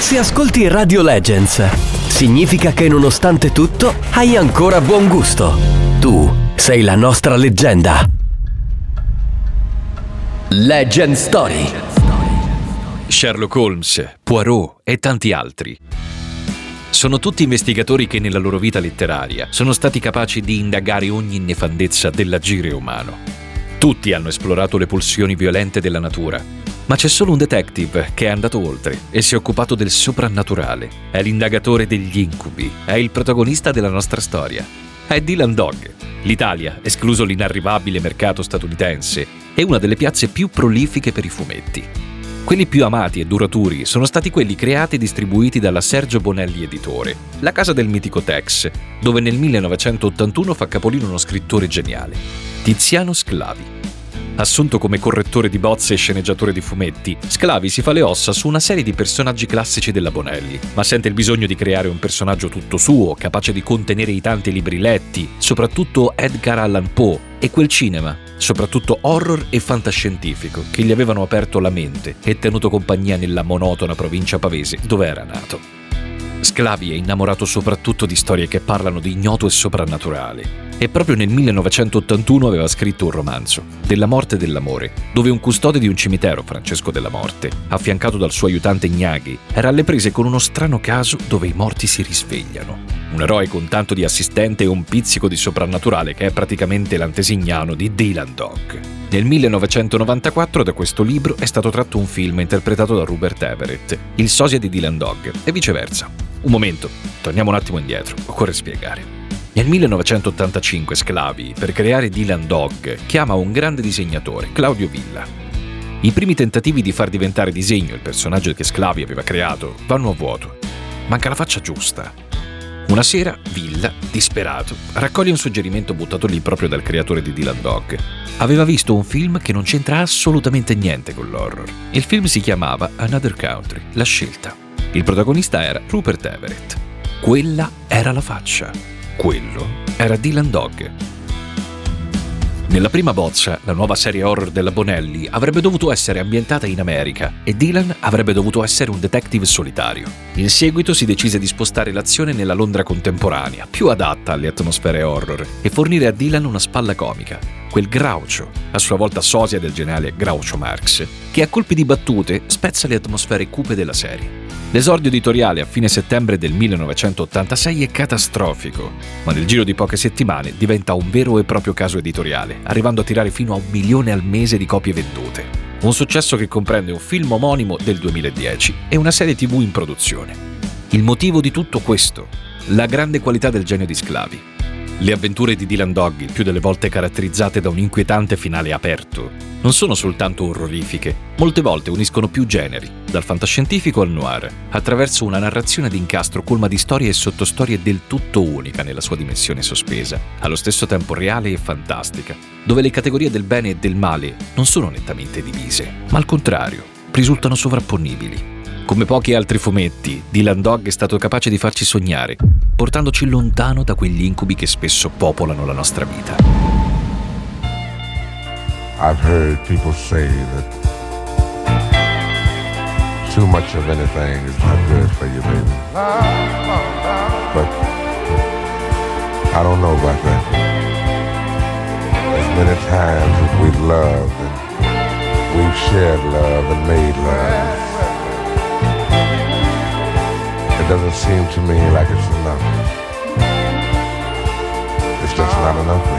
Se ascolti Radio Legends, significa che nonostante tutto hai ancora buon gusto. Tu sei la nostra leggenda. Legend Story. Sherlock Holmes, Poirot e tanti altri. Sono tutti investigatori che nella loro vita letteraria sono stati capaci di indagare ogni nefandezza dell'agire umano. Tutti hanno esplorato le pulsioni violente della natura, ma c'è solo un detective che è andato oltre e si è occupato del soprannaturale. È l'indagatore degli incubi, è il protagonista della nostra storia. È Dylan Dog. L'Italia, escluso l'inarrivabile mercato statunitense, è una delle piazze più prolifiche per i fumetti. Quelli più amati e duraturi sono stati quelli creati e distribuiti dalla Sergio Bonelli Editore, la casa del mitico Tex, dove nel 1981 fa capolino uno scrittore geniale, Tiziano Sclavi. Assunto come correttore di bozze e sceneggiatore di fumetti, Sclavi si fa le ossa su una serie di personaggi classici della Bonelli, ma sente il bisogno di creare un personaggio tutto suo, capace di contenere i tanti libri letti, soprattutto Edgar Allan Poe, e quel cinema, soprattutto horror e fantascientifico, che gli avevano aperto la mente e tenuto compagnia nella monotona provincia pavese dove era nato. Sclavi è innamorato soprattutto di storie che parlano di ignoto e soprannaturale. E proprio nel 1981 aveva scritto un romanzo, Della morte e dell'amore, dove un custode di un cimitero, Francesco della Morte, affiancato dal suo aiutante Gnaghi, era alle prese con uno strano caso dove i morti si risvegliano. Un eroe con tanto di assistente e un pizzico di soprannaturale che è praticamente l'antesignano di Dylan Dog. Nel 1994 da questo libro è stato tratto un film interpretato da Rupert Everett, il sosia di Dylan Dog, e viceversa. Un momento, torniamo un attimo indietro, occorre spiegare. Nel 1985 Sclavi, per creare Dylan Dog, chiama un grande disegnatore, Claudio Villa. I primi tentativi di far diventare disegno il personaggio che Sclavi aveva creato vanno a vuoto. Manca la faccia giusta. Una sera, Villa, disperato, raccoglie un suggerimento buttato lì proprio dal creatore di Dylan Dog. Aveva visto un film che non c'entra assolutamente niente con l'horror. Il film si chiamava Another Country, La scelta. Il protagonista era Rupert Everett. Quella era la faccia. Quello era Dylan Dog. Nella prima bozza, la nuova serie horror della Bonelli avrebbe dovuto essere ambientata in America e Dylan avrebbe dovuto essere un detective solitario. In seguito si decise di spostare l'azione nella Londra contemporanea, più adatta alle atmosfere horror, e fornire a Dylan una spalla comica, quel Groucho, a sua volta sosia del geniale Groucho Marx, che a colpi di battute spezza le atmosfere cupe della serie. L'esordio editoriale a fine settembre del 1986 è catastrofico, ma nel giro di poche settimane diventa un vero e proprio caso editoriale, arrivando a tirare fino a 1 milione al mese di copie vendute. Un successo che comprende un film omonimo del 2010 e una serie TV in produzione. Il motivo di tutto questo? La grande qualità del genio di Sclavi. Le avventure di Dylan Dog, il più delle volte caratterizzate da un inquietante finale aperto, non sono soltanto orrorifiche, molte volte uniscono più generi, dal fantascientifico al noir, attraverso una narrazione d'incastro colma di storie e sottostorie del tutto unica nella sua dimensione sospesa, allo stesso tempo reale e fantastica, dove le categorie del bene e del male non sono nettamente divise, ma al contrario, risultano sovrapponibili. Come pochi altri fumetti, Dylan Dog è stato capace di farci sognare, portandoci lontano da quegli incubi che spesso popolano la nostra vita. I've heard people say that too much of anything is not good for you, baby. But I don't know about that. As many times as we've loved and we've shared love and made love, it doesn't seem to me like it's enough. It's just not enough.